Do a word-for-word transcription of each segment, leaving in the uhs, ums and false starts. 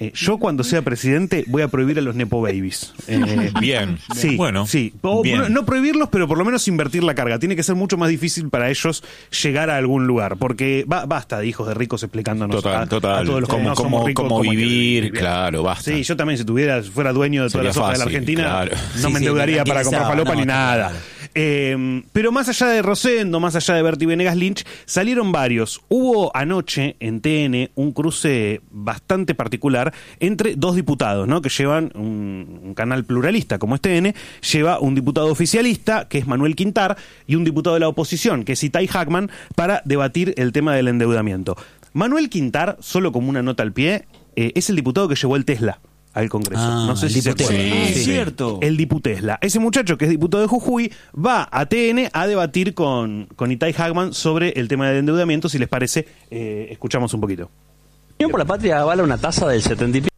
Eh, yo cuando sea presidente voy a prohibir a los nepo babies. Eh, bien. Sí, bueno. Sí. O, bien. No, no prohibirlos, pero por lo menos invertir la carga. Tiene que ser mucho más difícil para ellos llegar a algún lugar. Porque ba- basta de hijos de ricos explicándonos Total, a, total. a todos los que Cómo- no somos cómo- ricos, cómo hay que vivir, vivir. claro, basta. Sí, yo también si tuviera, si fuera dueño de todas Sería las hojas de la fácil, Argentina, claro. no Sí, me sí, endeudaría me para comprar tranquilizaba, falopa no, ni está nada. claro. Eh, pero más allá de Rosendo, más allá de Berti Venegas Lynch, salieron varios. Hubo anoche en T N un cruce bastante particular entre dos diputados, ¿no? Que llevan un, un canal pluralista como es T N, lleva un diputado oficialista, que es Manuel Quintar, y un diputado de la oposición, que es Itay Hackman, para debatir el tema del endeudamiento. Manuel Quintar, solo como una nota al pie, eh, es el diputado que llevó el Tesla al Congreso. Ah, no sé el si se diputado. acuerdan. Ah, Sí, es sí. cierto. El diputesla. Ese muchacho que es diputado de Jujuy va a T N a debatir con, con Itay Hackman sobre el tema del endeudamiento. Si les parece, eh, escuchamos un poquito. Unión por la Patria avala una tasa del setenta y pico.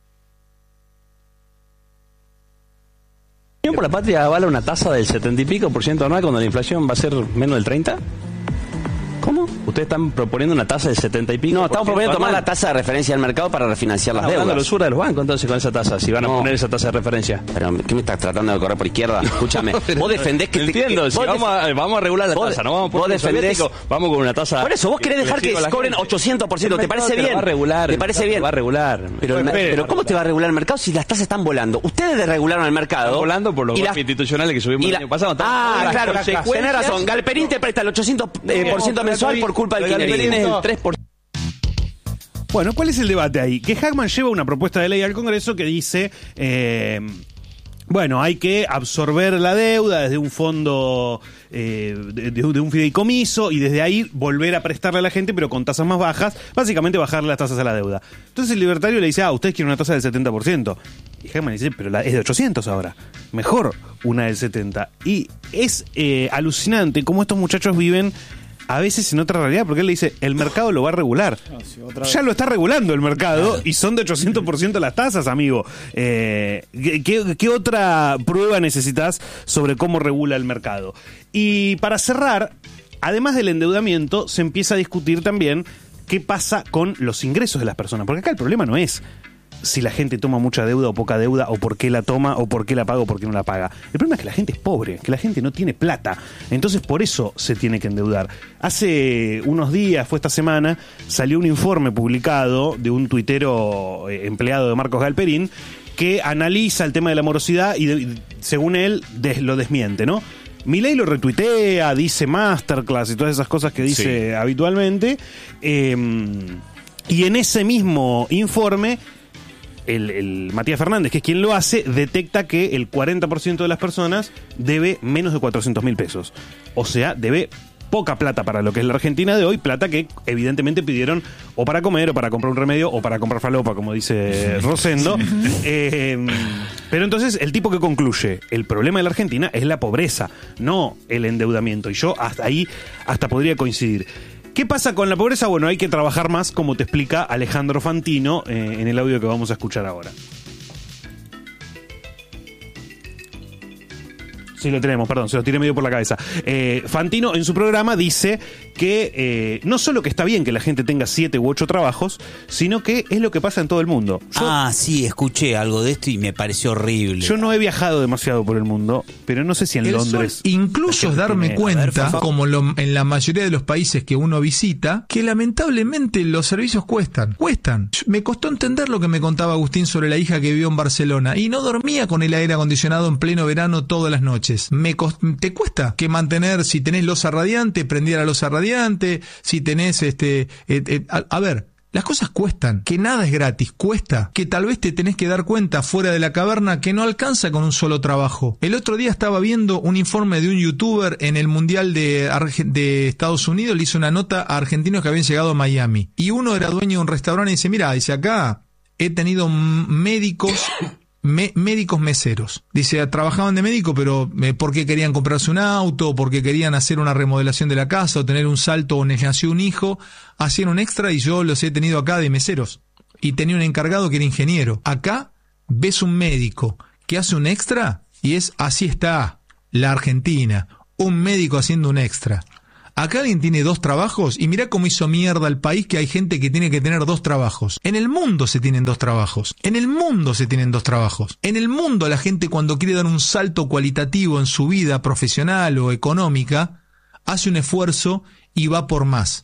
Unión por la Patria avala una tasa del setenta y pico por ciento anual cuando la inflación va a ser menos del treinta. ¿Cómo? ¿Ustedes están proponiendo una tasa del setenta y pico? No, por estamos ciento proponiendo tomar anual? la tasa de referencia del mercado para refinanciar las Están hablando de deudas. la usura de los bancos entonces con esa tasa, si van a No. poner esa tasa de referencia. Pero, ¿qué me estás tratando de correr por izquierda? Escúchame, vos defendés que... te- Entiendo, que- si vos vamos, def- a, vamos a regular la vos- tasa, no vamos a vos poner un defendés- soviético, vamos con una tasa... Por eso, vos querés dejar que le sirva a la cobren gente. ochocientos por ciento, El ¿te parece mercado bien? Te va a regular, ¿Te el parece mercado bien? te va a regular. Pero, el mer- Espere, pero ¿cómo te va a regular el mercado si las tasas están volando? Ustedes desregularon el mercado. Están volando por los y golpes las- institucionales que subimos y el la- año pasado. Están Ah, todas las claro, consecuencias- tenés razón. Galperín te presta el ochocientos por ciento mensual por culpa del Galperín es kirchnerismo. el tres por ciento. Bueno, ¿cuál es el debate ahí? Que Hackman lleva una propuesta de ley al Congreso que dice... Eh, Bueno, hay que absorber la deuda desde un fondo, eh, de, de un fideicomiso y desde ahí volver a prestarle a la gente, pero con tasas más bajas, básicamente bajarle las tasas a la deuda. Entonces el libertario le dice, ah, ustedes quieren una tasa del setenta por ciento. Y Hackman dice, pero la, es de ochocientos ahora. Mejor una del setenta. Y es eh, alucinante cómo estos muchachos viven a veces en otra realidad, porque él le dice, el mercado lo va a regular. Ya lo está regulando el mercado y son de ochocientos por ciento las tasas, amigo. Eh, ¿qué, qué, qué otra prueba necesitas sobre cómo regula el mercado? Y para cerrar, además del endeudamiento, se empieza a discutir también qué pasa con los ingresos de las personas. Porque acá el problema no es si la gente toma mucha deuda o poca deuda, o por qué la toma, o por qué la paga o por qué no la paga. El problema es que la gente es pobre, que la gente no tiene plata. Entonces por eso se tiene que endeudar. Hace unos días, fue esta semana, salió un informe publicado de un tuitero eh, empleado de Marcos Galperín que analiza el tema de la morosidad y, de, y según él des, lo desmiente, ¿no? Milei lo retuitea, dice masterclass y todas esas cosas que dice Sí. habitualmente. Eh, y en ese mismo informe... El, el Matías Fernández, que es quien lo hace, detecta que el cuarenta por ciento de las personas debe menos de cuatrocientos mil pesos. O sea, debe poca plata para lo que es la Argentina de hoy, plata que evidentemente pidieron o para comer, o para comprar un remedio, o para comprar falopa, como dice Rosendo. Eh, pero entonces, el tipo que concluye, el problema de la Argentina es la pobreza, no el endeudamiento. Y yo hasta ahí, hasta podría coincidir. ¿Qué pasa con la pobreza? Bueno, hay que trabajar más, como te explica Alejandro Fantino eh, en el audio que vamos a escuchar ahora. Sí, lo tenemos, perdón, se lo tiré medio por la cabeza. Eh, Fantino en su programa dice que eh, no solo que está bien que la gente tenga siete u ocho trabajos, sino que es lo que pasa en todo el mundo. Yo, Ah, sí, escuché algo de esto y me pareció horrible. yo no he viajado demasiado por el mundo, pero no sé si en El Londres... sol incluso la es gente darme tiene- cuenta, A ver, Fafá. como lo- en la mayoría de los países que uno visita, que lamentablemente los servicios cuestan. Cuestan. Me costó entender lo que me contaba Agustín sobre la hija que vivió en Barcelona y no dormía con el aire acondicionado en pleno verano todas las noches. Me cost- ¿Te cuesta que mantener, si tenés losa radiante, prendida la losa radiante, si tenés este... eh, eh, a, a ver... Las cosas cuestan, que nada es gratis, cuesta, que tal vez te tenés que dar cuenta fuera de la caverna que no alcanza con un solo trabajo. El otro día estaba viendo un informe de un youtuber en el Mundial de, Arge- de Estados Unidos, le hizo una nota a argentinos que habían llegado a Miami. Y uno era dueño de un restaurante y dice, mira, dice acá he tenido m- médicos... Me, médicos meseros. Dice, trabajaban de médico, pero eh, porque querían comprarse un auto, porque querían hacer una remodelación de la casa, o tener un salto, o les nació un hijo, hacían un extra y yo los he tenido acá de meseros. Y tenía un encargado que era ingeniero. Acá ves un médico que hace un extra y es, así está la Argentina, un médico haciendo un extra. Acá alguien tiene dos trabajos y mirá cómo hizo mierda el país que hay gente que tiene que tener dos trabajos. En el mundo se tienen dos trabajos. En el mundo se tienen dos trabajos. En el mundo la gente cuando quiere dar un salto cualitativo en su vida profesional o económica, hace un esfuerzo y va por más.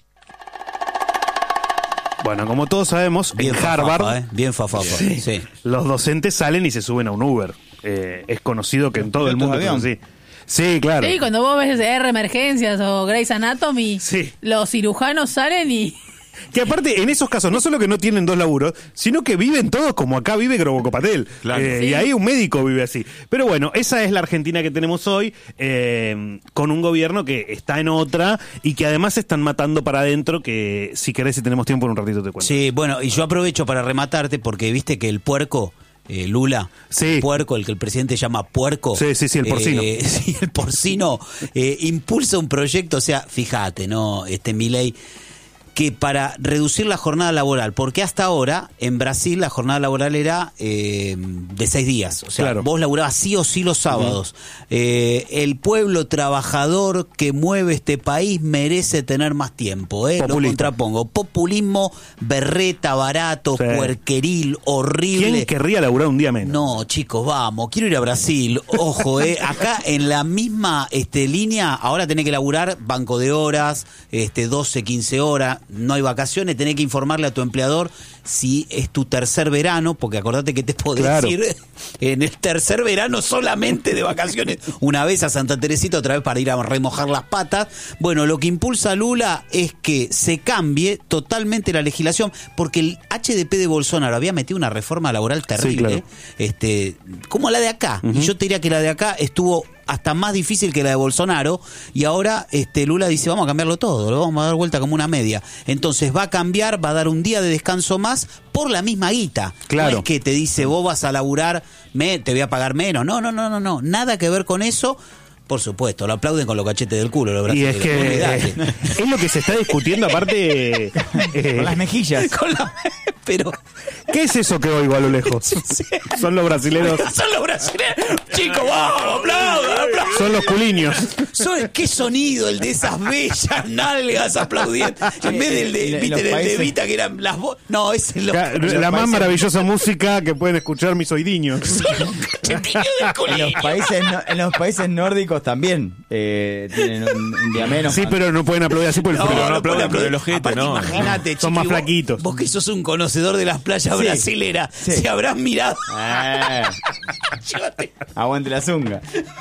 Bueno, como todos sabemos, Bien en fafafa, Harvard, ¿eh? Bien fafafa. sí, Sí. los docentes salen y se suben a un Uber. Eh, es conocido que en todo el mundo es avión. así. Sí, claro. Sí, cuando vos ves R Emergencias o Grey's Anatomy, Sí. los cirujanos salen y... Que aparte, en esos casos, no solo que no tienen dos laburos, sino que viven todos como acá vive Grobo Copatel. Claro. Eh, Sí. Y ahí un médico vive así. Pero bueno, esa es la Argentina que tenemos hoy, eh, con un gobierno que está en otra y que además se están matando para adentro, que si querés, si tenemos tiempo, en un ratito te cuento. Sí, bueno, y yo aprovecho para rematarte porque viste que el puerco, eh, Lula, Sí. el puerco, el que el presidente llama puerco. Sí, sí, sí, el porcino. eh, sí, el porcino eh, impulsa un proyecto, o sea, fíjate, ¿no? Este Milei, que para reducir la jornada laboral, porque hasta ahora en Brasil la jornada laboral era eh, de seis días, o sea, Claro. vos laburabas sí o sí los sábados. Eh, el pueblo trabajador que mueve este país merece tener más tiempo, ¿eh? Lo Populista. contrapongo. Populismo, berreta, barato, Sí. puerqueril, horrible. ¿Quién querría laburar un día menos? No, chicos, vamos, quiero ir a Brasil. Ojo, eh, acá en la misma este, línea, ahora tenés que laburar banco de horas, este, doce, quince horas, no hay vacaciones, tenés que informarle a tu empleador si es tu tercer verano, porque acordate que te podés Claro. ir en el tercer verano solamente de vacaciones, una vez a Santa Teresita, otra vez para ir a remojar las patas. Bueno, lo que impulsa a Lula es que se cambie totalmente la legislación, porque el H D P de Bolsonaro había metido una reforma laboral terrible, claro. este, como la de acá, y yo te diría que la de acá estuvo hasta más difícil que la de Bolsonaro, y ahora este Lula dice vamos a cambiarlo todo, lo vamos a dar vuelta como una media. Entonces va a cambiar, va a dar un día de descanso más por la misma guita. Claro. No es que te dice vos vas a laburar, me, te voy a pagar menos. No, no, no, no, no, nada que ver con eso. Por supuesto, lo aplauden con los cachetes del culo los Y brasileños. es que Olvidate. eh, es lo que se está discutiendo, aparte. eh, Con las mejillas. Con la- pero ¿Qué es eso que oigo a lo lejos? Son los brasileños, son los brasileños. Chicos, vamos, aplaudan, aplaudan. son los culiños. Son- ¿Qué sonido el de esas bellas nalgas aplaudiendo? En vez del de, En ¿viste, los del de países- Vita que eran las voces. No, es el La, la más maravillosa música que pueden escuchar mis oidiños. cachetillo del En colino. los países, no- en los países nórdicos también eh, tienen un, un día menos. Sí, pero no pueden aplaudir así por el No, frío. no, no puede aplauden por aplaudir. el ojete, Aparte, no. imagínate, Son Chiqui, más vos- flaquitos. Vos que sos un conocedor de las playas Sí. brasileras, Sí. se habrán mirado. Eh, Llévate. aguante la zunga.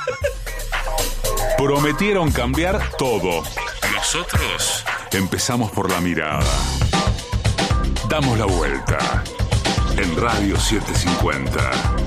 Prometieron cambiar todo. Nosotros empezamos por la mirada. Damos la vuelta. En Radio setecientos cincuenta.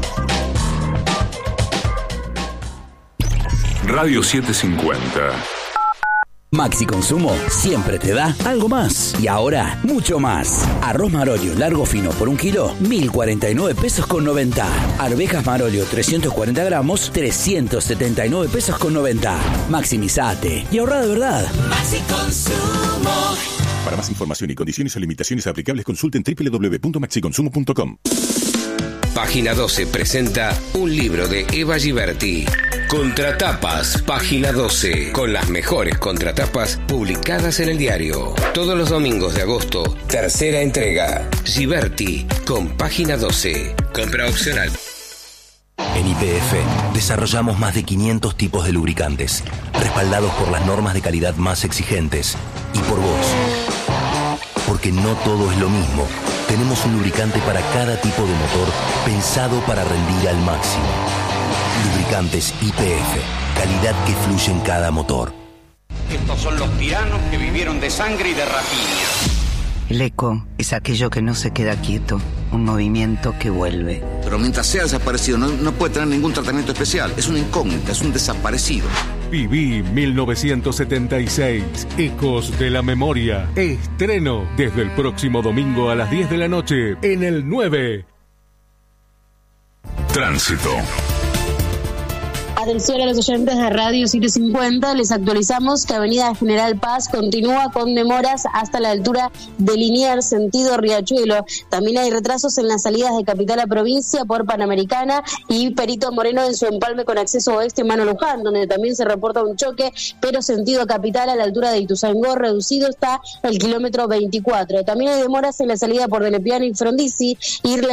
Radio setecientos cincuenta. Maxi Consumo siempre te da algo más. Y ahora, mucho más. Arroz Marolio largo fino por un kilo, mil cuarenta y nueve pesos con noventa. Arvejas Marolio trescientos cuarenta gramos, trescientos setenta y nueve pesos con noventa. Maximizate y ahorra de verdad. Maxi Consumo. Para más información y condiciones o limitaciones aplicables, consulten doble u doble u doble u punto maxi consumo punto com. Página doce presenta un libro de Eva Giberti. Contratapas, Página doce, con las mejores contratapas publicadas en el diario. Todos los domingos de agosto, tercera entrega. Giberti, con Página doce. Compra opcional. En Y P F desarrollamos más de quinientos tipos de lubricantes, respaldados por las normas de calidad más exigentes y por vos. Porque no todo es lo mismo. Tenemos un lubricante para cada tipo de motor pensado para rendir al máximo. Lubricantes Y P F, calidad que fluye en cada motor. Estos son los tiranos que vivieron de sangre y de rapiña. El eco es aquello que no se queda quieto, un movimiento que vuelve. Pero mientras sea desaparecido no, no puede tener ningún tratamiento especial. Es una incógnita, es un desaparecido. Viví mil novecientos setenta y seis, Ecos de la Memoria. Estreno desde el próximo domingo a las diez de la noche en el nueve. Tránsito. Paz del Cielo a los oyentes de Radio setecientos cincuenta. Les actualizamos que Avenida General Paz continúa con demoras hasta la altura de Liniers, sentido Riachuelo. También hay retrasos en las salidas de Capital a Provincia por Panamericana y Perito Moreno en su empalme con acceso oeste Mano Luján, donde también se reporta un choque, pero sentido Capital a la altura de Ituzaingó reducido está el kilómetro veinticuatro. También hay demoras en la salida por Delepiane y Frondizi, Irla